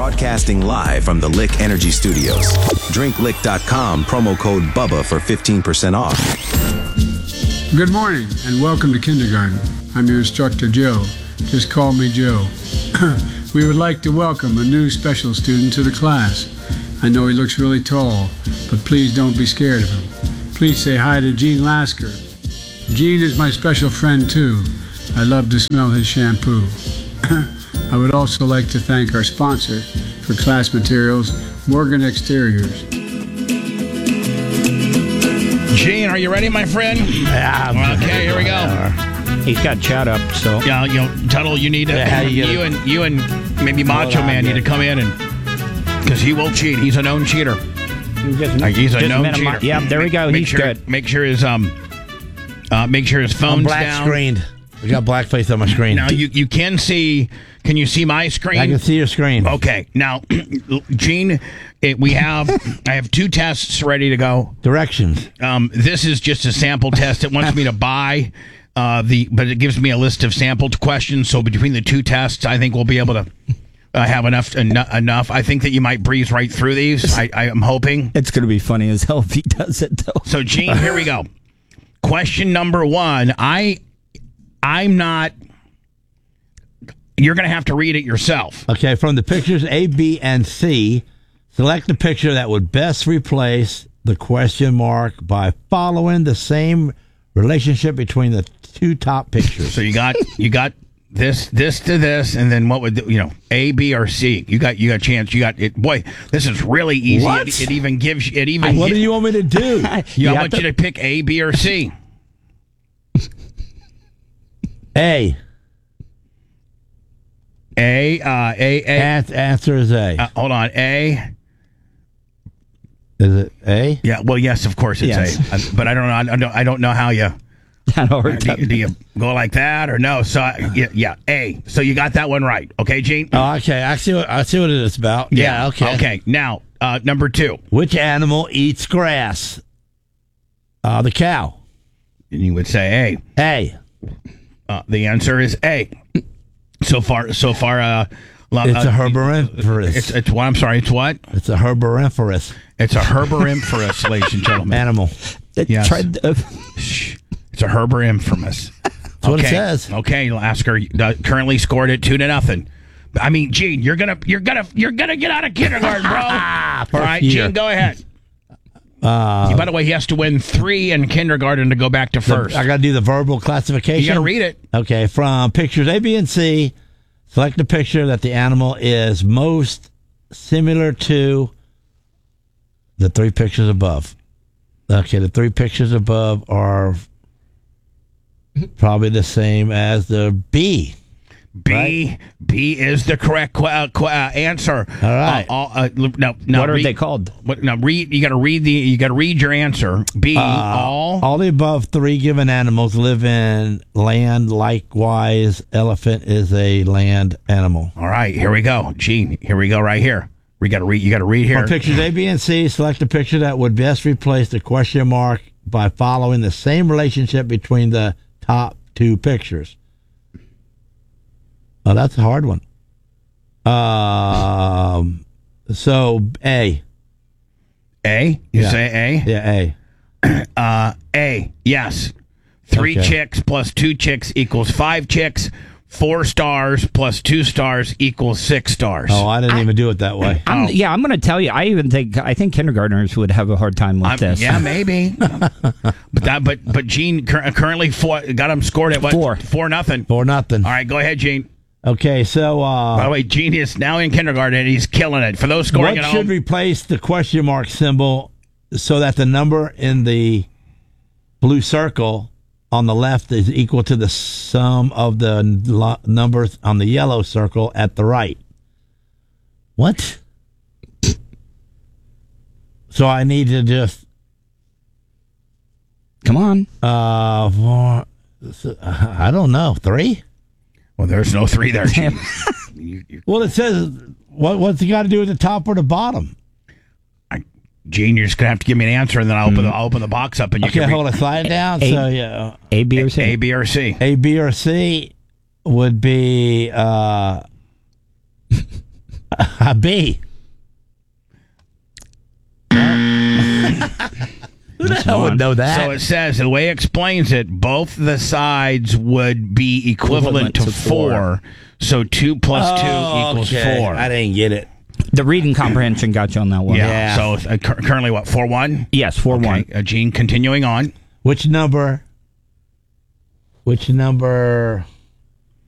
Broadcasting live from the Lick Energy Studios. DrinkLick.com, promo code BUBBA for 15% off. Good morning and welcome to kindergarten. I'm your instructor, Joe. Just call me Joe. We would like to welcome a new special student to the class. I know he looks really tall, but please don't be scared of him. Please say hi to Gene Lasker. Gene is my special friend too. I love to smell his shampoo. I would also like to thank our sponsor for class materials, Morgan Exteriors. Gene, are you ready, my friend? Yeah. Okay, here we go. He's got chat up, so. Yeah, Tuttle, you need to. You and maybe Macho Man need to come in and because he will cheat. He's a known cheater. He's a known cheater. Yeah, there we go. He's good. Make sure his phone's black down. Screened. We got blackface on my screen. Now you can see. Can you see my screen? I can see your screen. Okay. Now, Gene, I have two tests ready to go. Directions. This is just a sample test. It wants me to buy but it gives me a list of sampled questions. So between the two tests, I think we'll be able to have enough. I think that you might breeze right through these. I am hoping. It's going to be funny as hell if he does it, though. So, Gene, here we go. Question number one. I'm not. You're going to have to read it yourself. Okay, from the pictures A, B, and C, select the picture that would best replace the question mark by following the same relationship between the two top pictures. So you got this to this, and then what would A, B, or C? You got a chance. You got it. Boy, this is really easy. What? It even gives it even. What do you want me to do? I want you to pick A, B, or C. A. Answer is A. Hold on. A. Is it A? Yeah. Well, yes, of course it's yes. A. But I don't know how you. Do you go like that or no? So yeah, A. So you got that one right. Okay, Gene. Oh, okay. I see what it is about. Yeah. Okay. Okay. Now, number two. Which animal eats grass? The cow. And you would say A. A. The answer is A. So far. It's a herbivore. It's what? I'm sorry. It's what? It's a herbivore. It's a herbivore, ladies and gentlemen. Animal. Yes. It's a herbivore. That's what it says. Okay, Lasker currently scored it 2-0. I mean, Gene, you're gonna get out of kindergarten, bro. All right, Gene, go ahead. By the way, he has to win 3 in kindergarten to go back to first. I got to do the verbal classification. You got to read it. Okay, from pictures A, B, and C, select the picture that the animal is most similar to the 3 pictures above. Okay, the 3 pictures above are probably the same as the B. B is the correct answer. All right. Now, what are they called? Now read. You got to read your answer. B. All the above 3 given animals live in land. Likewise, elephant is a land animal. All right. Here we go, Gene. Here we go. Right here. We got to read. You got to read here. For pictures A, B, and C, select a picture that would best replace the question mark by following the same relationship between the top 2 pictures. Oh, that's a hard one. So A. A? You say A? Yeah, A. A. Yes. 3 chicks plus 2 chicks equals 5 chicks. 4 stars plus 2 stars equals 6 stars. Oh, I didn't even do it that way. I'm going to tell you. I think kindergartners would have a hard time with this. Yeah, maybe. but Gene currently got him scored at what? 4. 4-0. 4-0. All right, go ahead, Gene. Okay, so by the way, Gene is now in kindergarten and he's killing it. For those scoring what at should home, replace the question mark symbol so that the number in the blue circle on the left is equal to the sum of the numbers on the yellow circle at the right? What? So I need to just come on. I don't know. 3? Well, there's no 3 there, Gene. Well, it says what's it got to do with the top or the bottom? Gene, you're just gonna have to give me an answer, and then I'll open the box up, and you can hold it. Slide it down. A, B, or C. A, B, or C. A, B, or C would be. I B. Who the hell would know that? So it says, the way it explains it, both the sides would be equivalent to 4. So 2 plus 2 equals 4. I didn't get it. The reading comprehension got you on that one. Yeah. So currently, what, 4-1? Yes, 4-1. Okay. Gene, continuing on. Which number